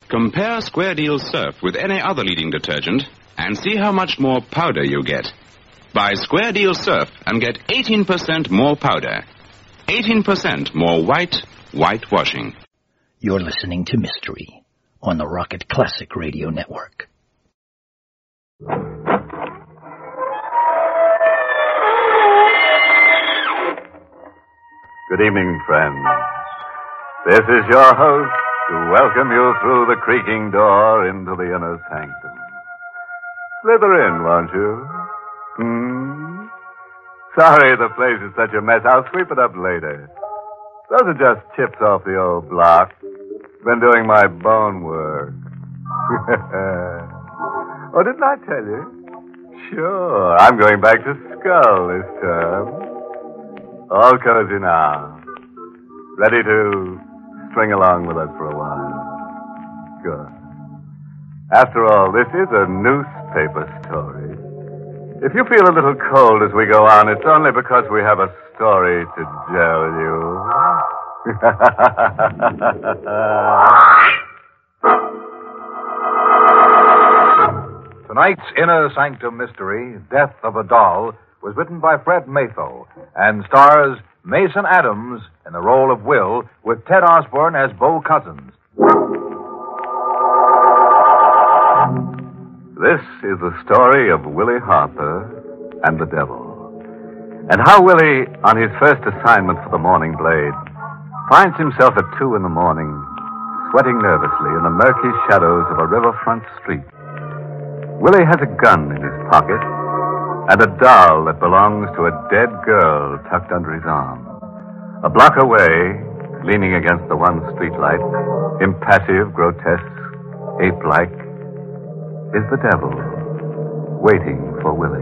Compare Square Deal Surf with any other leading detergent and see how much more powder you get. Buy Square Deal Surf and get 18% more powder. 18% more whitewashing. You're listening to Mystery on the Rocket Classic Radio Network. Good evening, friends. This is your host to welcome you through the creaking door into the inner sanctum. Slither in, won't you? Sorry the place is such a mess. I'll sweep it up later. Those are just chips off the old block. Been doing my bone work. Oh, didn't I tell you? Sure, I'm going back to Skull this term. All cozy now. Ready to string along with us for a while. Good. After all, this is a newspaper story. If you feel a little cold as we go on, it's only because we have a story to tell you. Tonight's Inner Sanctum Mystery, Death of a Doll, was written by Fred Matho and stars Mason Adams in the role of Will, with Ted Osborne as Bo Cousins. This is the story of Willie Harper and the devil, and how Willie, on his first assignment for the Morning Blade, finds himself at 2 a.m, sweating nervously in the murky shadows of a riverfront street. Willie has a gun in his pocket and a doll that belongs to a dead girl tucked under his arm. A block away, leaning against the one streetlight, impassive, grotesque, ape-like, is the devil, waiting for Willie.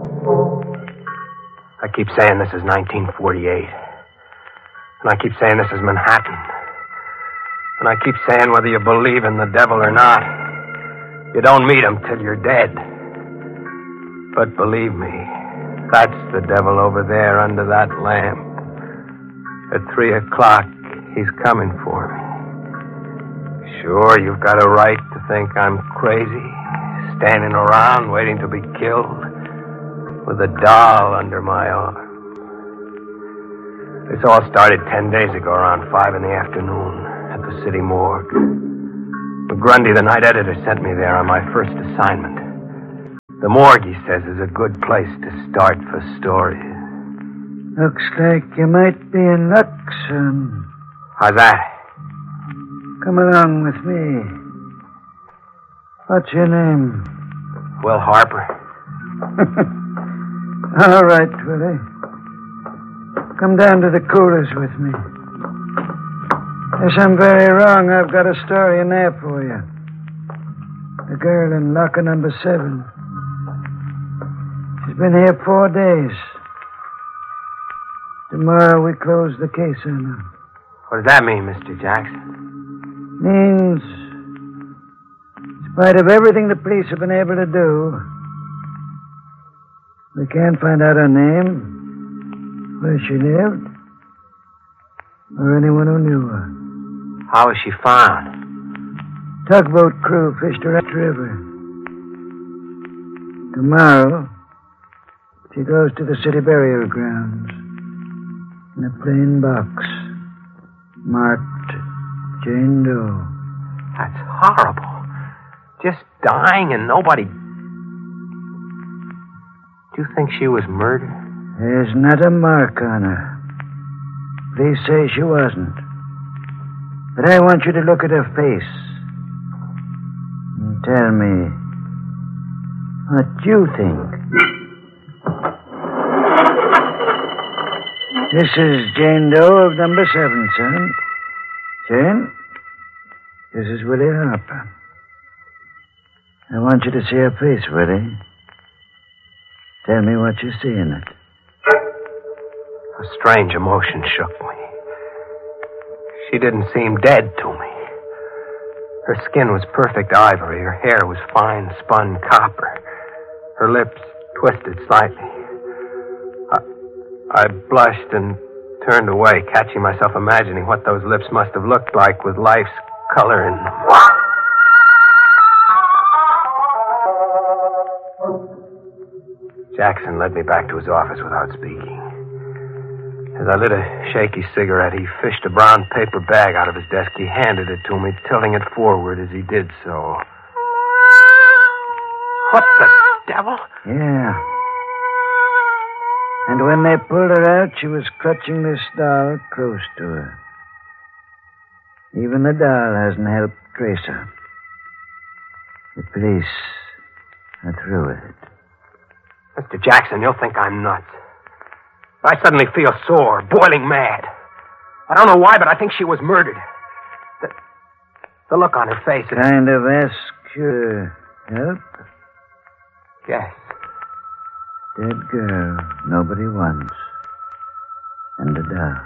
I keep saying this is 1948. And I keep saying this is Manhattan. And I keep saying whether you believe in the devil or not, you don't meet him till you're dead. But believe me, that's the devil over there under that lamp. At 3 o'clock, he's coming for me. Sure, you've got a right to think I'm crazy, standing around waiting to be killed with a doll under my arm. This all started 10 days ago around 5 in the afternoon at the city morgue. McGrundy, the night editor, sent me there on my first assignment. The morgue, he says, is a good place to start for stories. Looks like you might be in luck, son. How's that? Come along with me. What's your name? Will Harper. All right, Willie. Come down to the coolers with me. Yes, I'm very wrong. I've got a story in there for you. The girl in locker number 7. She's been here 4 days. Tomorrow we close the case on her. What does that mean, Mr. Jackson? Means, in spite of everything the police have been able to do, we can't find out her name, where she lived, or anyone who knew her. How was she found? Tugboat crew fished her up the river. Tomorrow, she goes to the city burial grounds in a plain box marked Jane Doe. That's horrible. Just dying and nobody... Do you think she was murdered? There's not a mark on her. Police say she wasn't. But I want you to look at her face and tell me what you think. This is Jane Doe of number 7, son. Jane, this is Willie Harper. I want you to see her face, Willie. Tell me what you see in it. A strange emotion shook me. She didn't seem dead to me. Her skin was perfect ivory. Her hair was fine spun copper. Her lips twisted slightly. I blushed and turned away, catching myself imagining what those lips must have looked like with life's color in them. Jackson led me back to his office without speaking. As I lit a shaky cigarette, he fished a brown paper bag out of his desk. He handed it to me, tilting it forward as he did so. What the devil? Yeah. And when they pulled her out, she was clutching this doll close to her. Even the doll hasn't helped trace her. The police are through with it. Mr. Jackson, you'll think I'm nuts. I suddenly feel sore, boiling mad. I don't know why, but I think she was murdered. The look on her face is... Kind of ask you to help? Yes. Dead girl nobody wants. And a doll.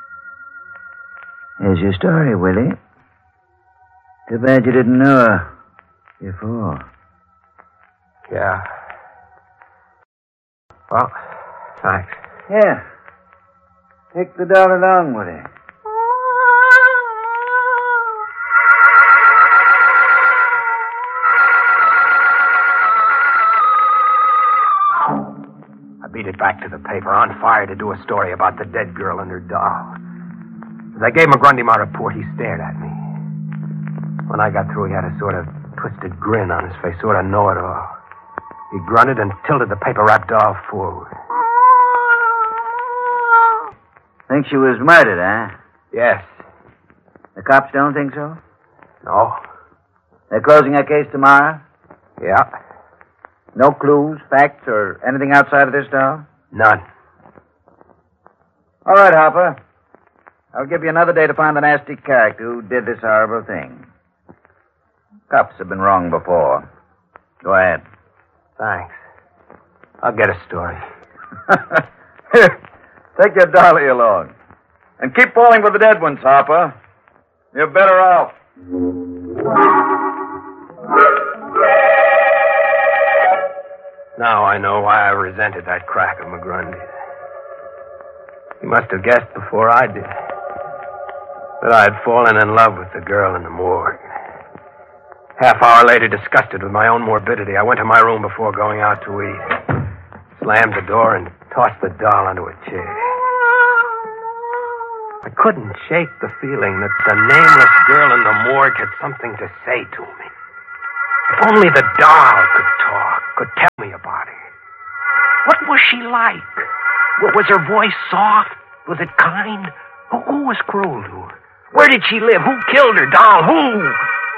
Here's your story, Willie. Too bad you didn't know her before. Yeah. Well, thanks. Here. Take the doll along with you. I beat it back to the paper, on fire to do a story about the dead girl and her doll. As I gave McGrundy my report, he stared at me. When I got through, he had a sort of twisted grin on his face, sort of know-it-all. He grunted and tilted the paper-wrapped doll forward. Think she was murdered, huh? Yes. The cops don't think so? No. They're closing their case tomorrow? Yeah. No clues, facts, or anything outside of this doll? None. All right, Hopper. I'll give you another day to find the nasty character who did this horrible thing. Cops have been wrong before. Go ahead. Thanks. I'll get a story. Here, take your dolly along. And keep falling for the dead ones, Hopper. You're better off. Now I know why I resented that crack of McGrundy's. He must have guessed before I did that I had fallen in love with the girl in the morgue. Half-hour later, disgusted with my own morbidity, I went to my room before going out to eat. Slammed the door and tossed the doll onto a chair. I couldn't shake the feeling that the nameless girl in the morgue had something to say to me. If only the doll could talk, could tell me about her. What was she like? Was her voice soft? Was it kind? Who was cruel to her? Where did she live? Who killed her? Doll, who?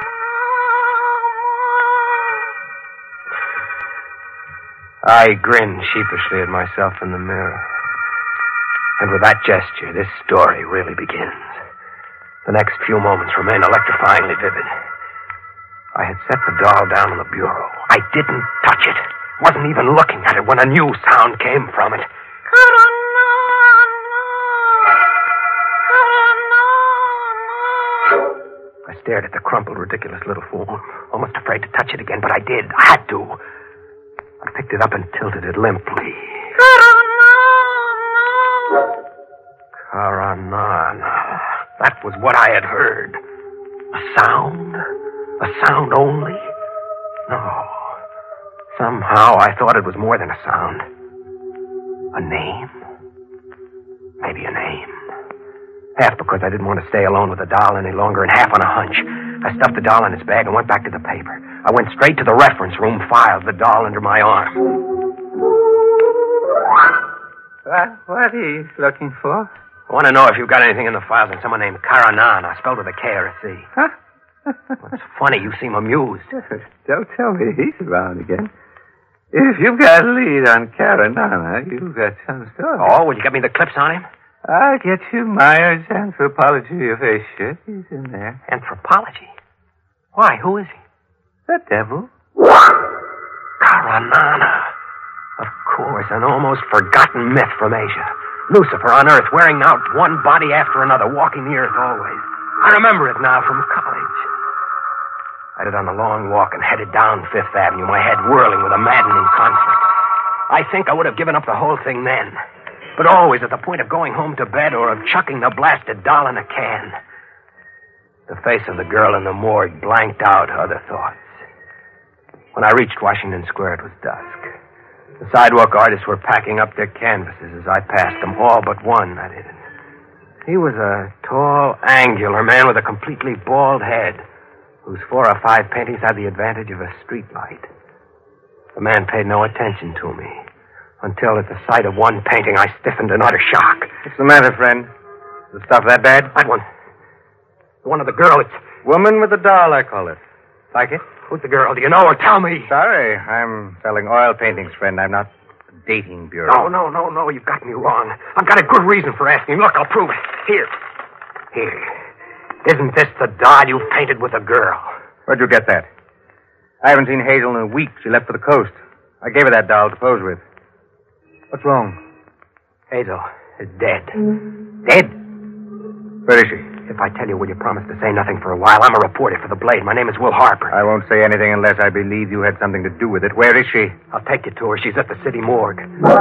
I grinned sheepishly at myself in the mirror. And with that gesture, this story really begins. The next few moments remain electrifyingly vivid. I had set the doll down on the bureau. I didn't touch it. Wasn't even looking at it when a new sound came from it. I stared at the crumpled, ridiculous little form, almost afraid to touch it again, but I did. I had to. I picked it up and tilted it limply. Karanana. That was what I had heard. A sound? A sound only? No. Somehow I thought it was more than a sound. A name? Maybe a name. Half because I didn't want to stay alone with the doll any longer, and half on a hunch. I stuffed the doll in its bag and went back to the paper. I went straight to the reference room, filed the doll under my arm. What are you looking for? I want to know if you've got anything in the files on someone named Karanana, spelled with a K or a C. Huh? It's funny, you seem amused. Don't tell me he's around again. If you've got a lead on Karanana, you've got some story. Oh, will you get me the clips on him? I'll get you Myers' Anthropology of Asia. He's in there. Anthropology? Why? Who is he? The devil. Karanana. Of course, an almost forgotten myth from Asia. Lucifer on Earth, wearing out one body after another, walking the earth always. I remember it now from college. I did on a long walk and headed down Fifth Avenue, my head whirling with a maddening conflict. I think I would have given up the whole thing then, but always at the point of going home to bed or of chucking the blasted doll in a can. The face of the girl in the morgue blanked out other thoughts. When I reached Washington Square, it was dusk. The sidewalk artists were packing up their canvases as I passed them, all but one, that is. He was a tall, angular man with a completely bald head, whose 4 or 5 paintings had the advantage of a street light. The man paid no attention to me, until at the sight of one painting I stiffened in utter shock. What's the matter, friend? The stuff that bad? That one. The one of the girl. It's... Woman with a doll, I call it. Like it? Who's the girl? Do you know her? Tell me. Sorry, I'm selling oil paintings, friend. I'm not a dating bureau. No. You've got me wrong. I've got a good reason for asking. Look, I'll prove it. Here. Isn't this the doll you painted with a girl? Where'd you get that? I haven't seen Hazel in a week. She left for the coast. I gave her that doll to pose with. What's wrong? Hazel is dead. Dead? Where is she? If I tell you, will you promise to say nothing for a while? I'm a reporter for the Blade. My name is Will Harper. I won't say anything unless I believe you had something to do with it. Where is she? I'll take you to her. She's at the city morgue.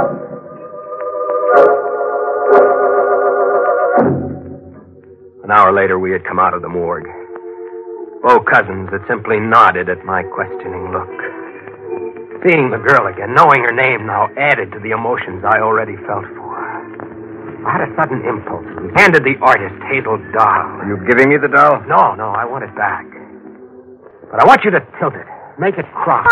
An hour later, we had come out of the morgue. Bo Cousins had simply nodded at my questioning look. Seeing the girl again, knowing her name now, added to the emotions I already felt for her. I had a sudden impulse and handed the artist Hazel's doll. Are you giving me the doll? No, I want it back. But I want you to tilt it. Make it cross.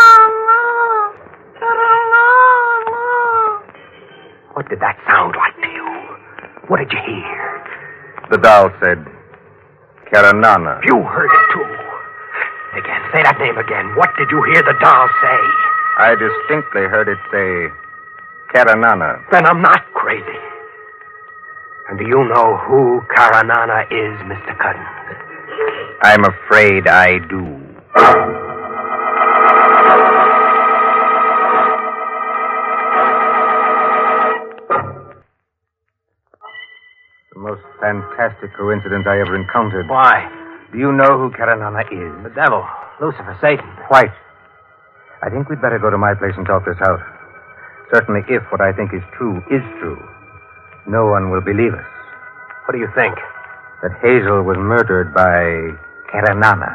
What did that sound like to you? What did you hear? The doll said, Karanana. You heard it, too. Again, say that name again. What did you hear the doll say? I distinctly heard it say, Karanana. Then I'm not crazy. And do you know who Karanana is, Mr. Cousins? I'm afraid I do. The most fantastic coincidence I ever encountered. Why? Do you know who Karanana is? The devil. Lucifer, Satan. Quite. I think we'd better go to my place and talk this out. Certainly, if what I think is true, no one will believe us. What do you think? That Hazel was murdered by Karanana.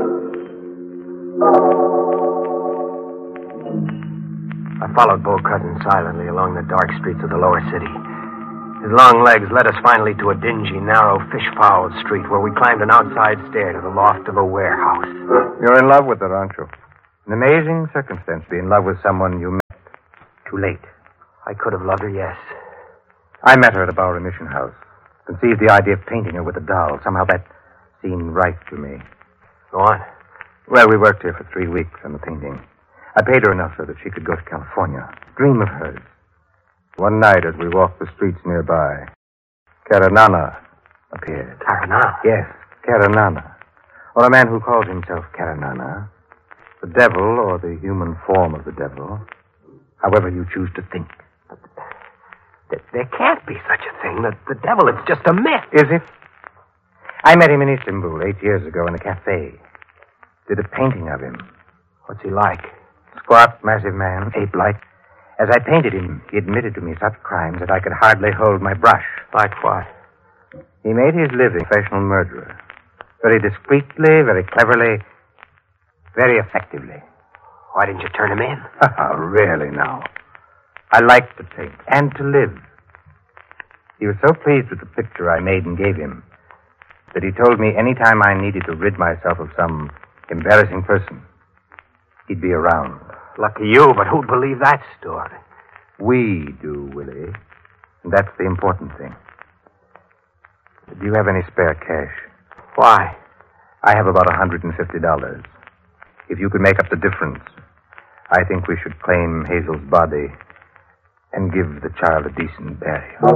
I followed Bo Cousins silently along the dark streets of the lower city. His long legs led us finally to a dingy, narrow, fish-fouled street where we climbed an outside stair to the loft of a warehouse. You're in love with her, aren't you? An amazing circumstance to be in love with someone you met too late. I could have loved her, yes. I met her at a Bowery Mission House. Conceived the idea of painting her with a doll. Somehow that seemed right to me. Go on. Well, we worked here for 3 weeks on the painting. I paid her enough so that she could go to California. Dream of hers. One night as we walked the streets nearby, Karanana appeared. Karanana? Yes, Karanana. Or a man who calls himself Karanana. The devil, or the human form of the devil. However you choose to think. There can't be such a thing. The devil, it's just a myth. Is it? I met him in Istanbul 8 years ago in a cafe. Did a painting of him. What's he like? Squat, massive man, ape-like. As I painted him, he admitted to me such crimes that I could hardly hold my brush. Like what? He made his living a professional murderer. Very discreetly, very cleverly, very effectively. Why didn't you turn him in? Really now. I like to paint and to live. He was so pleased with the picture I made and gave him that he told me any time I needed to rid myself of some embarrassing person, he'd be around. Lucky you, but who'd believe that story? We do, Willie. And that's the important thing. Do you have any spare cash? Why? I have about $150. If you could make up the difference, I think we should claim Hazel's body and give the child a decent burial.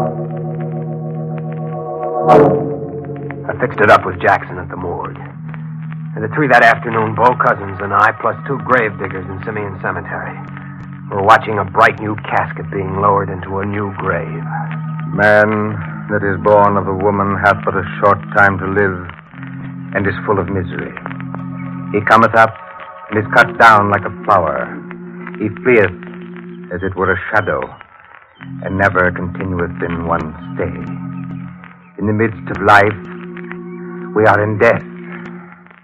I fixed it up with Jackson at the morgue. And at 3 that afternoon, Bo Cousins and I, plus 2 grave diggers in Simeon Cemetery, were watching a bright new casket being lowered into a new grave. Man that is born of a woman hath but a short time to live, and is full of misery. He cometh up, and is cut down like a flower. He fleeth as it were a shadow, and never continueth in one stay. In the midst of life, we are in death.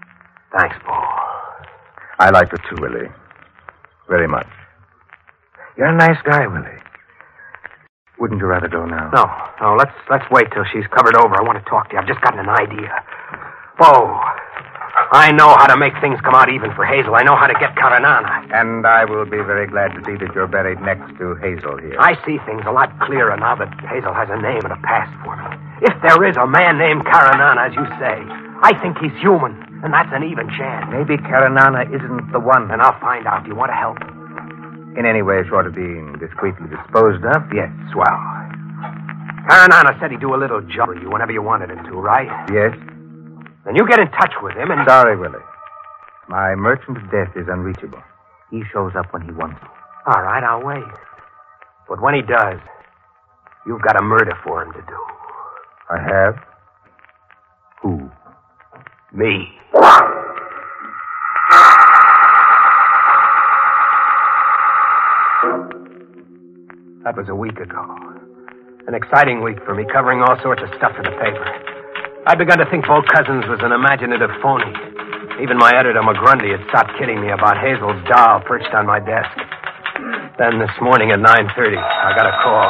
Thanks, Paul. I like it too, Willie. Very much. You're a nice guy, Willie. Wouldn't you rather go now? No. Let's wait till she's covered over. I want to talk to you. I've just gotten an idea. Oh, I know how to make things come out even for Hazel. I know how to get Karanana. And I will be very glad to see that you're buried next to Hazel here. I see things a lot clearer now that Hazel has a name and a past for me. If there is a man named Karanana, as you say, I think he's human, and that's an even chance. Maybe Karanana isn't the one. And I'll find out. Do you want to help? In any way short of being discreetly disposed of, yes. Swell. Karanana said he'd do a little job for you whenever you wanted him to, right? Yes. Then you get in touch with him and... Sorry, Willie. My merchant of death is unreachable. He shows up when he wants to. All right, I'll wait. But when he does, you've got a murder for him to do. I have? Who? Me. That was a week ago. An exciting week for me, covering all sorts of stuff in the paper. I'd begun to think Bo Cousins was an imaginative phony. Even my editor, McGrundy, had stopped kidding me about Hazel's doll perched on my desk. Then this morning at 9:30, I got a call.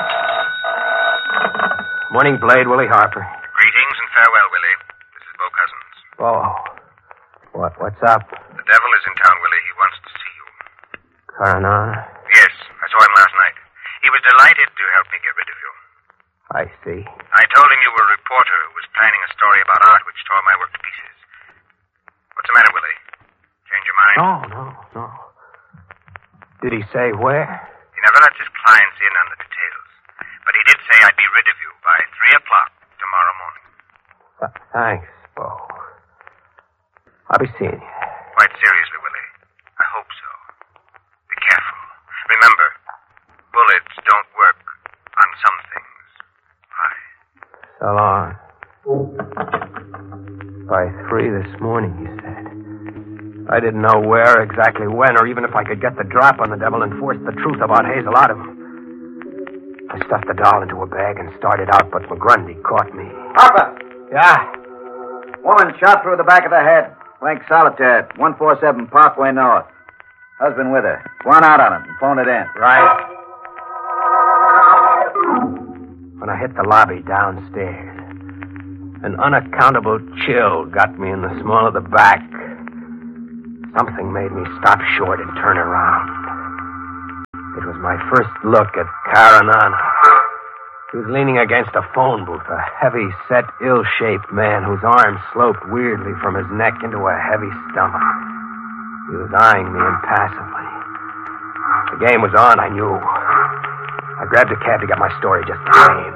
Morning, Blade, Willie Harper. Greetings and farewell, Willie. This is Bo Cousins. Oh. What's up? The devil is in town, Willie. He wants to see you. Karanana? Yes, I saw him last night. He was delighted to help me get rid of you. I see. I told him you were a reporter who was planning a story about art which tore my work to pieces. What's the matter, Willie? Change your mind? No. Did he say where? He never lets his clients in on the details. But he did say I'd be rid of you by 3 o'clock tomorrow morning. Thanks, Bo. I'll be seeing you. Quite seriously, Willie. I hope so. Be careful. Remember, bullets don't work on some things. Bye. So long. By 3 this morning, you said. I didn't know where, exactly when, or even if I could get the drop on the devil and force the truth about Hazel out of him. I stuffed the doll into a bag and started out, but McGrundy caught me. Harper! Yeah? Woman shot through the back of the head. Blank solitaire, 147 Parkway North. Husband with her. Go on out on it and phone it in. Right. When I hit the lobby downstairs, an unaccountable chill got me in the small of the back. Something made me stop short and turn around. It was my first look at Karanana. He was leaning against a phone booth, a heavy-set, ill-shaped man whose arms sloped weirdly from his neck into a heavy stomach. He was eyeing me impassively. The game was on, I knew. I grabbed a cab to get my story just the same.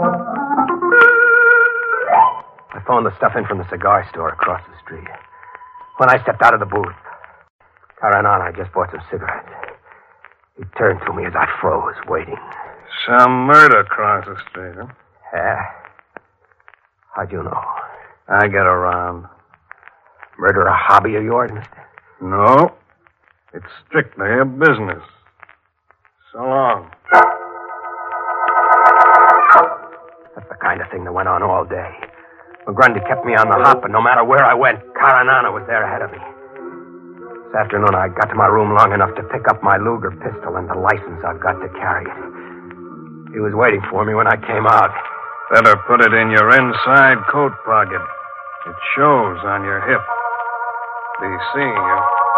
I phoned the stuff in from the cigar store across the street. When I stepped out of the booth, Karanana had just bought some cigarettes. He turned to me as I froze, waiting. Some murder across the street, huh? Yeah. How'd you know? I get around. Murder a hobby of yours, mister? No. It's strictly a business. So long. That's the kind of thing that went on all day. McGrundy kept me on the hop, and no matter where I went, Karanana was there ahead of me. This afternoon, I got to my room long enough to pick up my Luger pistol and the license I've got to carry it. He was waiting for me when I came out. Better put it in your inside coat pocket. It shows on your hip. Be seeing you.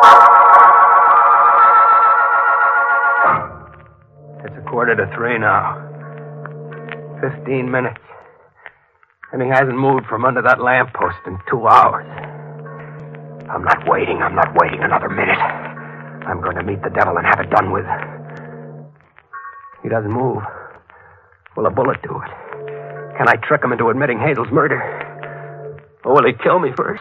It's 2:45 now. 15 minutes. And he hasn't moved from under that lamppost in 2 hours. I'm not waiting another minute. I'm going to meet the devil and have it done with. He doesn't move. Will a bullet do it? Can I trick him into admitting Hazel's murder? Or will he kill me first?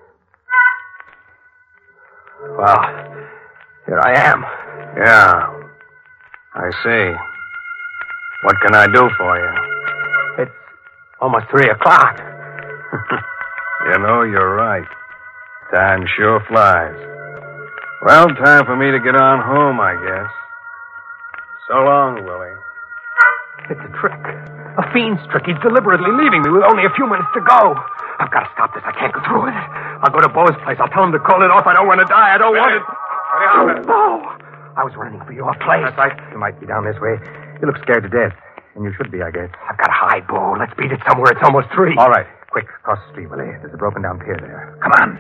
Well, here I am. Yeah. I see. What can I do for you? It's almost 3 o'clock. You know, you're right. Time sure flies. Well, time for me to get on home, I guess. So long, Willie. It's a trick. A fiend's trick. He's deliberately leaving me with only a few minutes to go. I've got to stop this. I can't go through with it. I'll go to Bo's place. I'll tell him to call it off. I don't want to die. I don't want it. What do you want? Bo! I was running for your place. That's right. You might be down this way. You look scared to death. And you should be, I guess. I've got a high bow. Let's beat it somewhere. It's almost 3. All right. Quick, cross the street, Willie. There's a broken down pier there. Come on.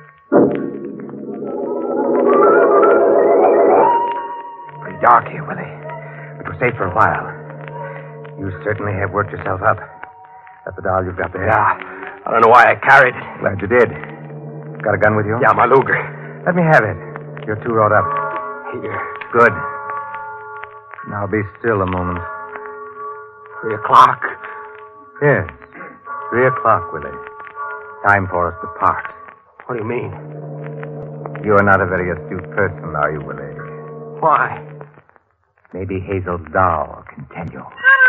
Pretty dark here, Willie. But we're safe for a while. You certainly have worked yourself up. That's the doll you've got there. Yeah. I don't know why I carried it. Glad you did. Got a gun with you? Yeah, my Luger. Let me have it. You're too wrought up. Here. Good. Now be still a moment. 3 o'clock. Yes. 3 o'clock, Willie. Time for us to part. What do you mean? You are not a very astute person, are you, Willie? Why? Maybe Hazel's doll can tell you.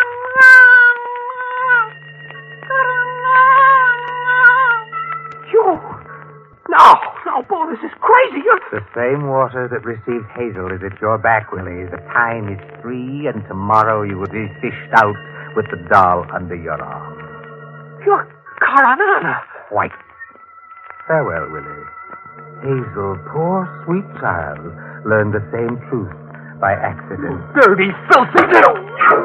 You? No, Bo, this is crazy. The same water that receives Hazel is at your back, Willie. The time is 3, and tomorrow you will be fished out with the doll under your arm. You're Karanana. Quite. Farewell, Willie. Hazel, poor sweet child, learned the same truth by accident. Dirty, filthy little...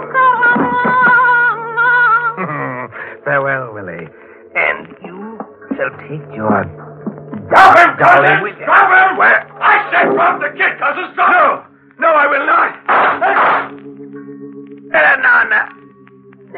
Farewell, Willie. And you shall take your Stop him, darling cousin! with you. Stop him! Where? I said drop the kid, cousin! Stop! No, I will not! Karanana.